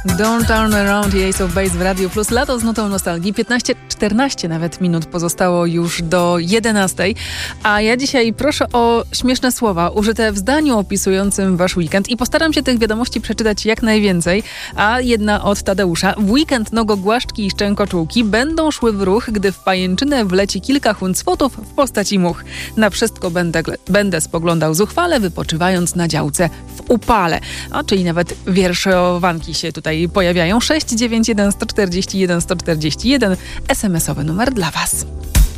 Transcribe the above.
Don't Turn Around i Ace of Base w Radiu Plus. Lato z nutą nostalgii. 14 nawet minut pozostało już do 11. A ja dzisiaj proszę o śmieszne słowa użyte w zdaniu opisującym wasz weekend i postaram się tych wiadomości przeczytać jak najwięcej. A jedna od Tadeusza. W weekend nogogłaszczki i szczękoczułki będą szły w ruch, gdy w pajęczynę wleci kilka huncwotów w postaci much. Na wszystko będę spoglądał zuchwale, wypoczywając na działce w upale. Czyli nawet wierszowanki się tutaj pojawiają. 691 141 141 SMS-owy numer dla was.